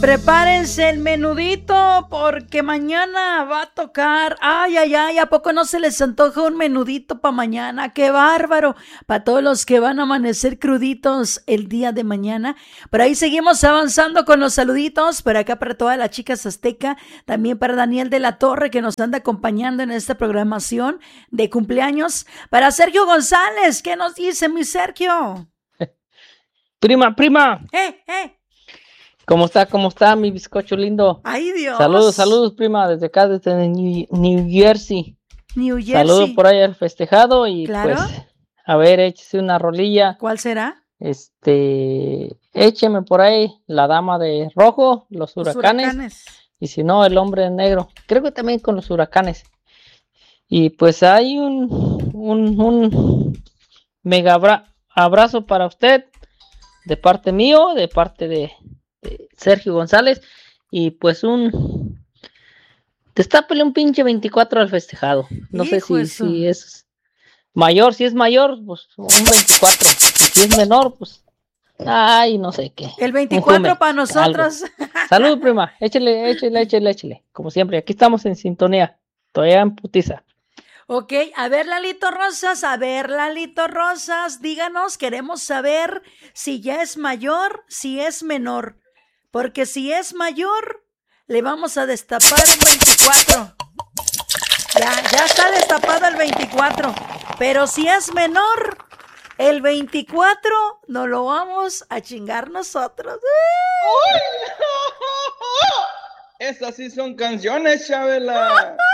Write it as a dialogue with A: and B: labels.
A: Prepárense el menudito porque mañana va a tocar. Ay, ay, ay, ¿a poco no se les antoja un menudito para mañana? ¡Qué bárbaro! Para todos los que van a amanecer cruditos el día de mañana. Por ahí seguimos avanzando con los saluditos. Por acá para todas las chicas azteca. También para Daniel de la Torre que nos anda acompañando en esta programación de cumpleaños. Para Sergio González, ¿qué nos dice mi Sergio?
B: Prima.
A: ¡Eh!
B: ¿Cómo está mi bizcocho lindo?
A: ¡Ay, Dios!
B: Saludos, prima, desde acá, desde New Jersey.
A: New Jersey.
B: Saludos por ahí al festejado y
A: claro.
B: Pues, a ver, échese una rolilla.
A: ¿Cuál será?
B: Écheme por ahí La Dama de Rojo, Los Huracanes. Y si no, El Hombre de Negro. Creo que también con Los Huracanes. Y pues hay un mega abrazo para usted, de parte mío, de parte de Sergio González, y pues destápele un pinche 24 al festejado. No sé si es mayor, pues un 24, y si es menor, pues no sé qué.
A: El 24 para nosotros.
B: Salud, prima, échele, como siempre, aquí estamos en sintonía, todavía en putiza.
A: Ok, a ver, Lalito Rosas, díganos, queremos saber si ya es mayor, si es menor. Porque si es mayor, le vamos a destapar el 24. Ya está destapado el 24. Pero si es menor, el 24 nos lo vamos a chingar nosotros.
C: Esas sí son canciones, Chabela.